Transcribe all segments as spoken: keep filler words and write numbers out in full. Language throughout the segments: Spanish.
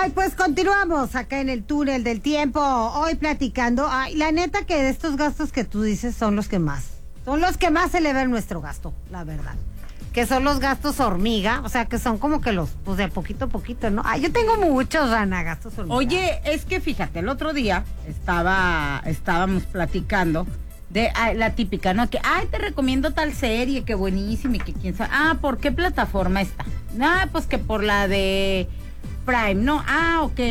Ay, pues continuamos acá en el túnel del tiempo, hoy platicando. Ay, la neta que de estos gastos que tú dices son los que más, son los que más se le ven nuestro gasto, la verdad. Que son los gastos hormiga, o sea, que son como que los, pues de poquito a poquito, ¿no? Ay, yo tengo muchos, Rana, gastos hormiga. Oye, es que fíjate, el otro día estaba, estábamos platicando de ay, la típica, ¿no? Que, ay, te recomiendo tal serie, que buenísima y que quién sabe. Ah, ¿por qué plataforma está? Ah, pues que por la de Prime, ¿no? Ah, ok.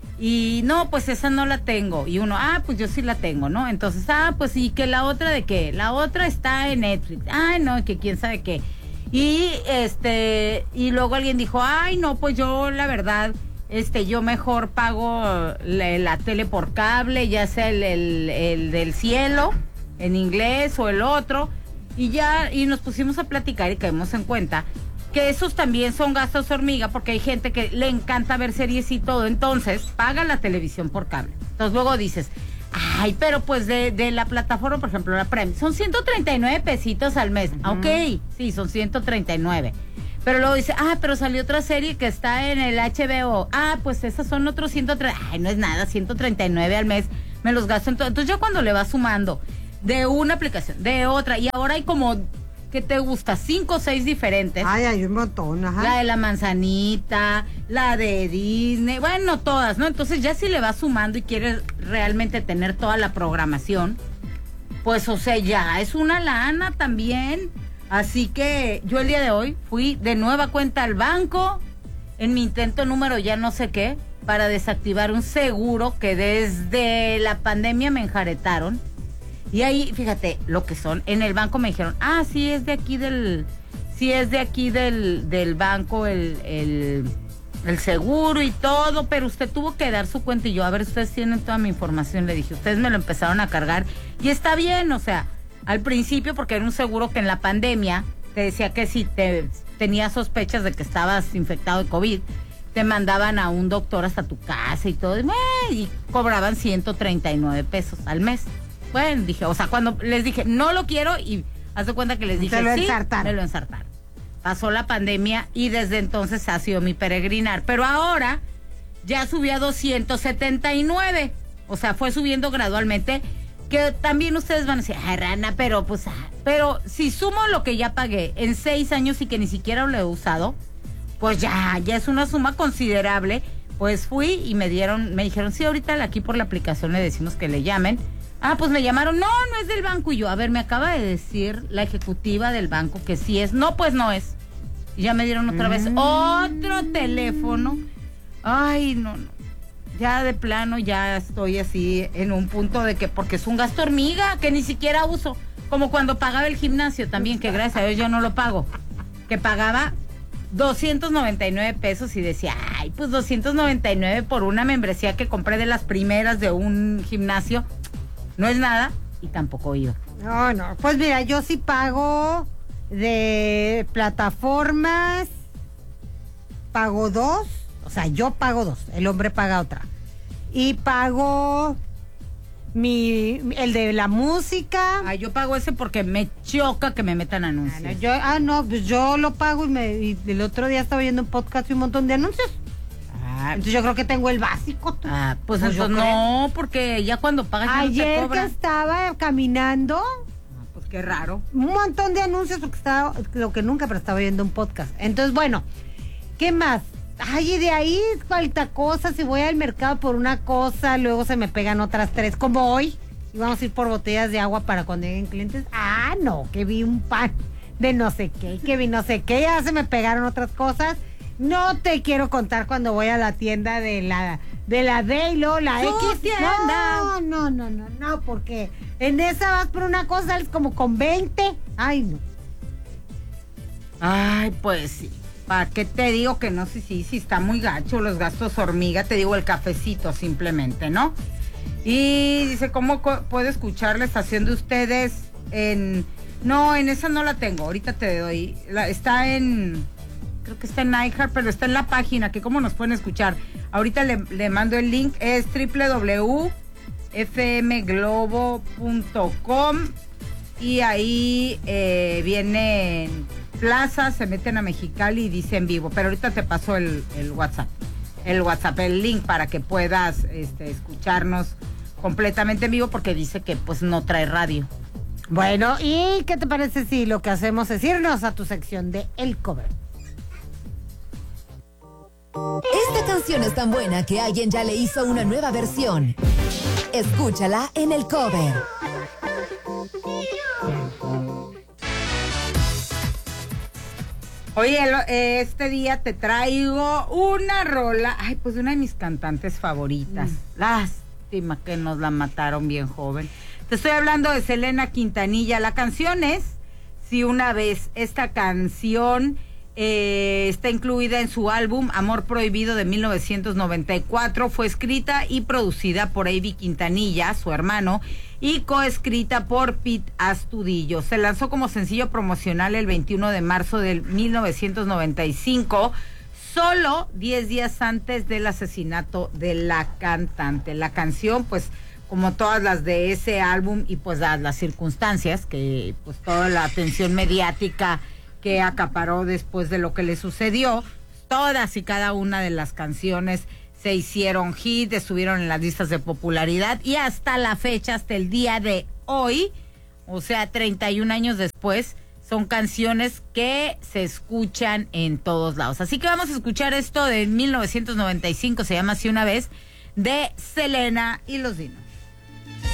Y no, pues esa no la tengo. Y uno, ah, pues yo sí la tengo, ¿no? Entonces, ah, pues y que la otra de qué? La otra está en Netflix. Ay, no, que quién sabe qué. Y este, y luego alguien dijo, ay, no, pues yo la verdad, este, yo mejor pago la, la tele por cable, ya sea el, el, el del cielo, en inglés, o el otro, y ya, y nos pusimos a platicar y caímos en cuenta que esos también son gastos hormiga, porque hay gente que le encanta ver series y todo, entonces paga la televisión por cable. Entonces luego dices, ay, pero pues de, de la plataforma, por ejemplo, la Prime, son ciento treinta y nueve pesitos al mes. Uh-huh. Ok, sí, son ciento treinta y nueve. Pero luego dice, ah, pero salió otra serie que está en el H B O. Ah, pues esas son otros ciento treinta. Ay, no es nada, ciento treinta y nueve al mes, me los gasto en todo. Entonces yo cuando le vas sumando de una aplicación, de otra, y ahora hay como, ¿qué te gusta? Cinco o seis diferentes. Ay, hay un montón, ajá. La de la manzanita, la de Disney, bueno, todas, ¿no? Entonces ya si le vas sumando y quieres realmente tener toda la programación, pues, o sea, ya es una lana también. Así que yo el día de hoy fui de nueva cuenta al banco, en mi intento número ya no sé qué, para desactivar un seguro que desde la pandemia me enjaretaron. Y ahí, fíjate, lo que son, en el banco me dijeron, ah, sí es de aquí del, sí es de aquí del, del banco el, el, el seguro y todo, pero usted tuvo que dar su cuenta. Y yo, a ver, ustedes tienen toda mi información, le dije, ustedes me lo empezaron a cargar, y está bien, o sea, al principio, porque era un seguro que en la pandemia te decía que si te tenías sospechas de que estabas infectado de COVID, te mandaban a un doctor hasta tu casa y todo, y, y cobraban ciento treinta y nueve pesos al mes. Bueno, dije, o sea, cuando les dije, no lo quiero, y haz de cuenta que les dije, lo sí, ensartaron. me lo ensartaron. Pasó la pandemia y desde entonces ha sido mi peregrinar. Pero ahora ya subió a doscientos setenta y nueve. O sea, fue subiendo gradualmente. Que también ustedes van a decir, ay, Rana, pero pues, pero si sumo lo que ya pagué en seis años y que ni siquiera lo he usado, pues ya, ya es una suma considerable. Pues fui y me dieron, me dijeron, sí, ahorita aquí por la aplicación le decimos que le llamen. Ah, pues me llamaron, no, no es del banco. Y yo, a ver, me acaba de decir la ejecutiva del banco que sí es. No, pues no es. Y ya me dieron otra mm. vez otro teléfono. Ay, no, no. Ya de plano ya estoy así en un punto de que, porque es un gasto hormiga que ni siquiera uso. Como cuando pagaba el gimnasio también, que gracias a Dios yo no lo pago. Que pagaba doscientos noventa y nueve pesos y decía, ay, pues doscientos noventa y nueve por una membresía que compré de las primeras de un gimnasio. No es nada, y tampoco iba. No, no, pues mira, yo sí pago de plataformas, pago dos, o sea, yo pago dos, el hombre paga otra. Y pago mi, el de la música. Ah, yo pago ese porque me choca que me metan anuncios. Ah, no, yo, ah, no, pues yo lo pago y, me, y el otro día estaba viendo un podcast y un montón de anuncios. Entonces yo creo que tengo el básico. ¿Tú? Ah, pues, pues entonces no, porque ya cuando pagas ya ayer no te cobran. Que estaba caminando, ah, pues qué raro, un montón de anuncios porque estaba, lo que nunca, pero estaba viendo un podcast. Entonces, bueno, ¿qué más? Ay, y de ahí falta cosa, si voy al mercado por una cosa, luego se me pegan otras tres, como hoy, y vamos a ir por botellas de agua para cuando lleguen clientes. Ah, no, que vi un pan de no sé qué, que vi no sé qué, ya se me pegaron otras cosas. No te quiero contar cuando voy a la tienda de la de la D y luego la X. Tienda. No, no, no, no, no, porque en esa vas por una cosa, es como con veinte. Ay, no. Ay, pues sí. ¿Para qué te digo que no? Sí, sí, sí, está muy gacho los gastos hormiga. Te digo el cafecito simplemente, ¿no? Y dice, ¿cómo co- puedo escuchar la estación de ustedes en...? No, en esa no la tengo, ahorita te doy. La, está en... Creo que está en iHeart, pero está en la página, que cómo nos pueden escuchar. Ahorita le, le mando el link, es doble u doble u doble u punto f m globo punto com y ahí eh, viene Plaza, se meten a Mexicali y dice en vivo, pero ahorita te paso el, el WhatsApp. el WhatsApp, el link para que puedas este, escucharnos completamente en vivo, porque dice que pues no trae radio. Bueno, ¿y qué te parece si lo que hacemos es irnos a tu sección de El Cover? Esta canción es tan buena que alguien ya le hizo una nueva versión. Escúchala en El Cover. Oye, este día te traigo una rola, ay, pues de una de mis cantantes favoritas. Mm. Lástima que nos la mataron bien joven. Te estoy hablando de Selena Quintanilla. La canción es Si una vez. Esta canción eh, está incluida en su álbum Amor Prohibido de mil novecientos noventa y cuatro. Fue escrita y producida por Avi Quintanilla, su hermano, y coescrita por Pete Astudillo. Se lanzó como sencillo promocional el veintiuno de marzo de mil novecientos noventa y cinco, solo diez días antes del asesinato de la cantante. La canción, pues, como todas las de ese álbum y pues dadas las circunstancias, que pues toda la atención mediática que acaparó después de lo que le sucedió, todas y cada una de las canciones se hicieron hit, estuvieron en las listas de popularidad y hasta la fecha, hasta el día de hoy, o sea, treinta y un años después, son canciones que se escuchan en todos lados. Así que vamos a escuchar esto de mil novecientos noventa y cinco, se llama Así una vez, de Selena y los Dinos.